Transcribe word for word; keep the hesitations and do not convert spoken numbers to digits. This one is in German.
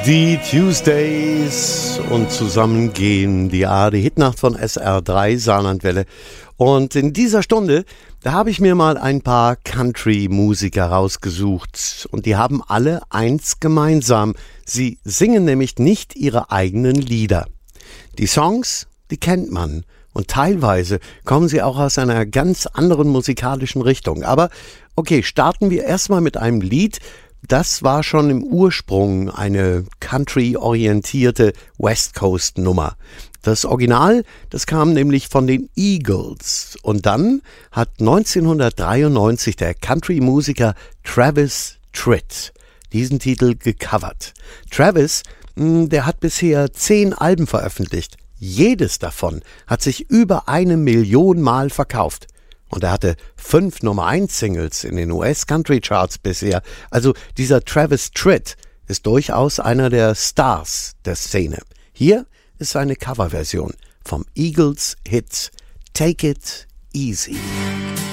Die Tuesdays und zusammen gehen die A, die Hitnacht von S R drei Saarlandwelle. Und in dieser Stunde, da habe ich mir mal ein paar Country-Musiker rausgesucht. Und die haben alle eins gemeinsam. Sie singen nämlich nicht ihre eigenen Lieder. Die Songs, die kennt man. Und teilweise kommen sie auch aus einer ganz anderen musikalischen Richtung. Aber okay, starten wir erstmal mit einem Lied. Das war schon im Ursprung eine country-orientierte West Coast-Nummer. Das Original, das kam nämlich von den Eagles. Und dann hat neunzehnhundertdreiundneunzig der Country-Musiker Travis Tritt diesen Titel gecovert. Travis, der hat bisher zehn Alben veröffentlicht. Jedes davon hat sich über eine Million Mal verkauft. Und er hatte fünf Nummer eins Singles in den U S-Country-Charts bisher. Also dieser Travis Tritt ist durchaus einer der Stars der Szene. Hier ist seine Coverversion vom Eagles-Hit Take It Easy.